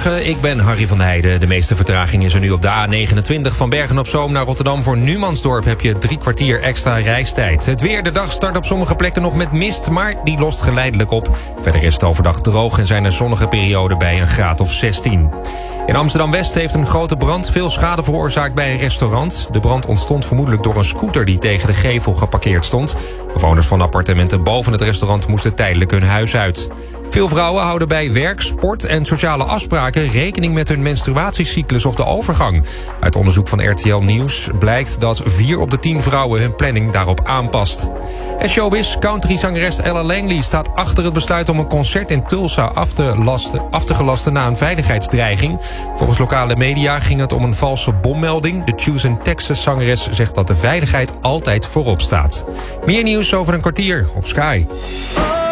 Goedemorgen, ik ben Harry van der Heijden. De meeste vertraging is er nu op de A29 van Bergen-op-Zoom naar Rotterdam. Voor Numansdorp heb je 3 kwartier extra reistijd. Het weer, de dag start op sommige plekken nog met mist, maar die lost geleidelijk op. Verder is het overdag droog en zijn er zonnige perioden bij een graad of 16. In Amsterdam-West heeft een grote brand veel schade veroorzaakt bij een restaurant. De brand ontstond vermoedelijk door een scooter die tegen de gevel geparkeerd stond. Bewoners van appartementen boven het restaurant moesten tijdelijk hun huis uit. Veel vrouwen houden bij werk, sport en sociale afspraken rekening met hun menstruatiecyclus of de overgang. Uit onderzoek van RTL Nieuws blijkt dat 4 op de 10 vrouwen hun planning daarop aanpast. En showbiz, countryzangeres Ella Langley staat achter het besluit om een concert in Tulsa af te gelasten na een veiligheidsdreiging. Volgens lokale media ging het om een valse bommelding. De Choose Texas-zangeres zegt dat de veiligheid altijd voorop staat. Meer nieuws over een kwartier op Sky.